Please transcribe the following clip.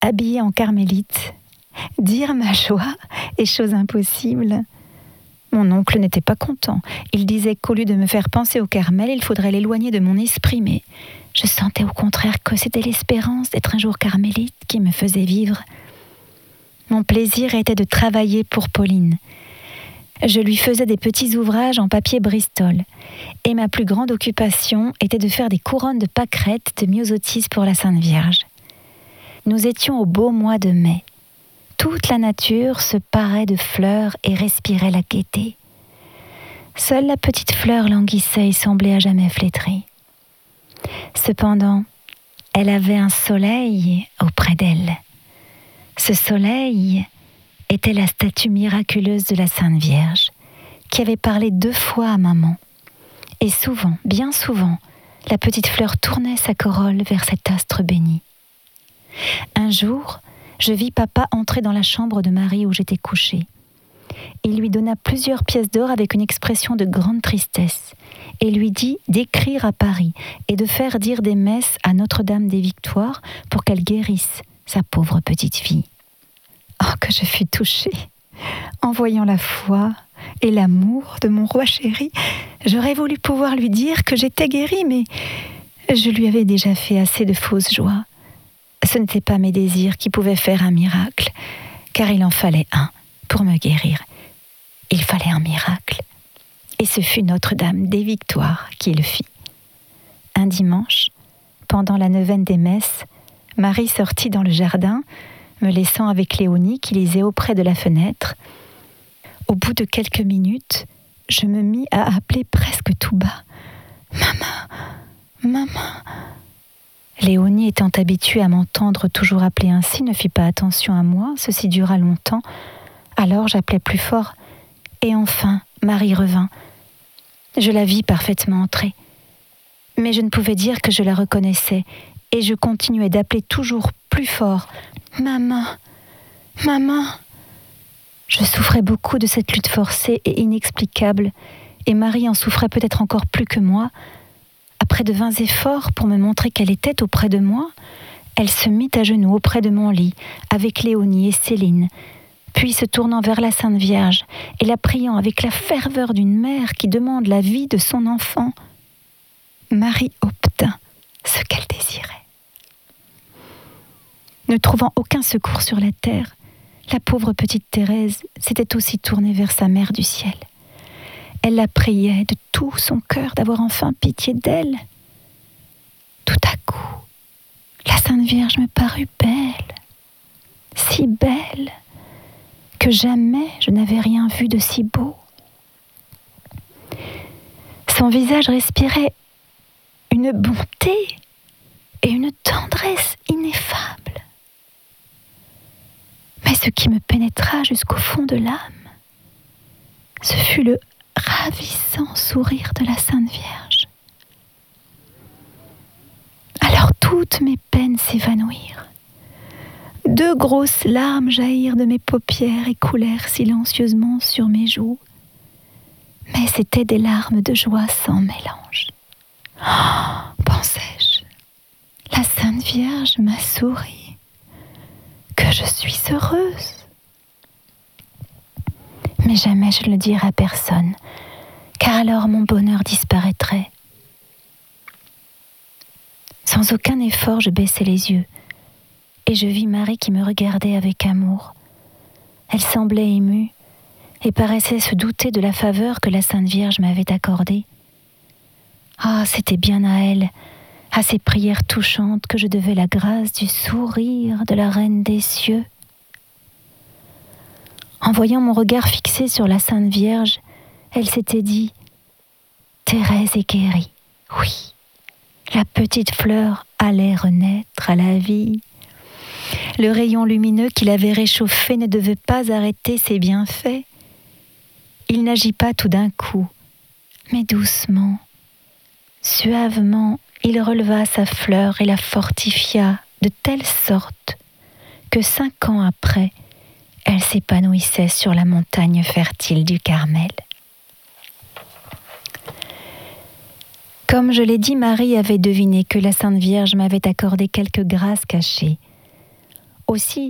habillée en carmélite. Dire ma joie est chose impossible. Mon oncle n'était pas content. Il disait qu'au lieu de me faire penser au Carmel, il faudrait l'éloigner de mon esprit, mais je sentais au contraire que c'était l'espérance d'être un jour carmélite qui me faisait vivre. Mon plaisir était de travailler pour Pauline. Je lui faisais des petits ouvrages en papier Bristol, et ma plus grande occupation était de faire des couronnes de pâquerettes de myosotis pour la Sainte Vierge. Nous étions au beau mois de mai. Toute la nature se parait de fleurs et respirait la gaieté. Seule la petite fleur languissait et semblait à jamais flétrie. Cependant, elle avait un soleil auprès d'elle. Ce soleil était la statue miraculeuse de la Sainte Vierge, qui avait parlé 2 fois à maman. Et souvent, bien souvent, la petite fleur tournait sa corolle vers cet astre béni. Un jour, je vis papa entrer dans la chambre de Marie où j'étais couchée. Il lui donna plusieurs pièces d'or avec une expression de grande tristesse et lui dit d'écrire à Paris et de faire dire des messes à Notre-Dame des Victoires pour qu'elle guérisse sa pauvre petite fille. Oh, que je fus touchée en voyant la foi et l'amour de mon roi chéri. J'aurais voulu pouvoir lui dire que j'étais guérie, mais je lui avais déjà fait assez de fausses joies. Ce n'étaient pas mes désirs qui pouvaient faire un miracle, car il en fallait un pour me guérir. Il fallait un miracle. Et ce fut Notre-Dame des Victoires qui le fit. Un dimanche, pendant la neuvaine des messes, Marie sortit dans le jardin, me laissant avec Léonie qui lisait auprès de la fenêtre. Au bout de quelques minutes, je me mis à appeler presque tout bas. « Maman, maman !» Léonie, étant habituée à m'entendre toujours appeler ainsi, ne fit pas attention à moi. Ceci dura longtemps. Alors j'appelais plus fort. Et enfin, Marie revint. Je la vis parfaitement entrer. Mais je ne pouvais dire que je la reconnaissais. Et je continuais d'appeler toujours plus fort. « Maman, maman !» Je souffrais beaucoup de cette lutte forcée et inexplicable. Et Marie en souffrait peut-être encore plus que moi. Après de vains efforts pour me montrer qu'elle était auprès de moi, elle se mit à genoux auprès de mon lit, avec Léonie et Céline, puis se tournant vers la Sainte Vierge et la priant avec la ferveur d'une mère qui demande la vie de son enfant, Marie obtint ce qu'elle désirait. Ne trouvant aucun secours sur la terre, la pauvre petite Thérèse s'était aussi tournée vers sa mère du ciel. Elle la priait de tout son cœur d'avoir enfin pitié d'elle. Tout à coup, la Sainte Vierge me parut belle, si belle, que jamais je n'avais rien vu de si beau. Son visage respirait une bonté et une tendresse ineffables. Mais ce qui me pénétra jusqu'au fond de l'âme, ce fut le ravissant sourire de la Sainte Vierge. Alors toutes mes peines s'évanouirent. 2 grosses larmes jaillirent de mes paupières et coulèrent silencieusement sur mes joues. Mais c'étaient des larmes de joie sans mélange. Oh, pensais-je, la Sainte Vierge m'a souri. Que je suis heureuse. Mais jamais je ne le dirai à personne, car alors mon bonheur disparaîtrait. Sans aucun effort, je baissai les yeux, et je vis Marie qui me regardait avec amour. Elle semblait émue, et paraissait se douter de la faveur que la Sainte Vierge m'avait accordée. Ah, c'était bien à elle, à ses prières touchantes, que je devais la grâce du sourire de la Reine des cieux. En voyant mon regard fixé sur la Sainte Vierge, elle s'était dit « Thérèse est guérie. Oui, la petite fleur allait renaître à la vie. » Le rayon lumineux qui l'avait réchauffée ne devait pas arrêter ses bienfaits. Il n'agit pas tout d'un coup, mais doucement, suavement, il releva sa fleur et la fortifia de telle sorte que 5 ans après, elle s'épanouissait sur la montagne fertile du Carmel. Comme je l'ai dit, Marie avait deviné que la Sainte Vierge m'avait accordé quelques grâces cachées. aussi